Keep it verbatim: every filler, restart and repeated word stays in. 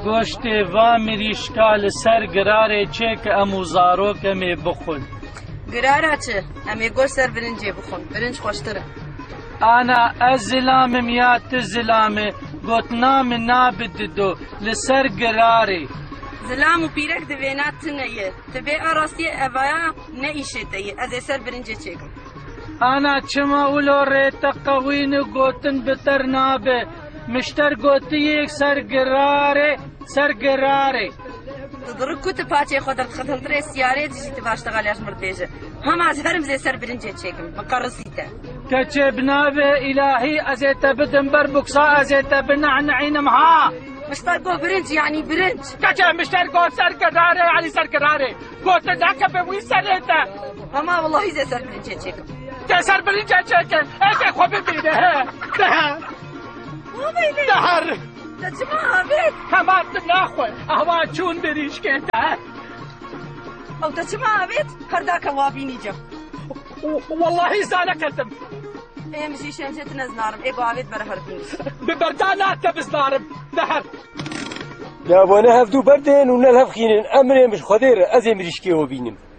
گۆشتێ وا مریشکا لەسەر گرارێ چێ کە ئەموو زارۆکەمێ بخۆن. گرارە چ؟ ئەمێ گۆشت سەر برنجێ بخۆن، برنج خۆشترە. ئانا ئەس زلامم یا ت زلامێ گوتنا من نابددۆ لەسەر گرارێ. زلام و پیرەک دەوێنات تنەیە، تبێ ئاڕاستیە ئەڤایە نەئیشێتەیە، ئەزێ سەر برنجێ چێکم. ئانا چما ولۆ ڕێتە قەوین و گوتن بتەر نابێ، مشتەر گوتیەک سەر گرارێ سەر گرارێ. دڕک کوتە پاچێ خۆ دەرخەتەڵترێ سیارێ دژیتە باشتەغالیاش مردێژە. هەماز هەرم زێ سەر برنجێ چێکم، بەقەڕسیتە. کەچێ بنابێ ئیلاهی ئەزێتە بدم بەر بوکسا ئەزێتە بنەعنەعینم ها. مشتەر گۆ برنج یعنی برنج. کەچێ مشتەر گۆ سەر گرارێ یعنی سەر گرارێ. گۆتە داکە بە وی سەرێتە. هەما وەڵڵاهی زێ سەر برنجێ چێکم. تێ سەر برنجێ چێکن، ئێکێ خۆ ببینێ هێ. دەهە. دەهەر. دەچما ئاوێت؟ هەمان ناخۆی، ئەوا چوون بریشکێتە. ئەو دەچما ئاوێت؟ هەرداکە وابینی جە. وەڵڵاهی زانەکەتم. ئێمەشی شێنجێت نەزنارم، ئێگۆ ئاوێت بەرە هەربینی. ببەردا ناتە بزنارم، دەهەر. جابۆنە هەفتوو بەردێن و نەل هەفخینن ئەمرێ مش خۆدێرە ئەزێ مریشکێوە بینم.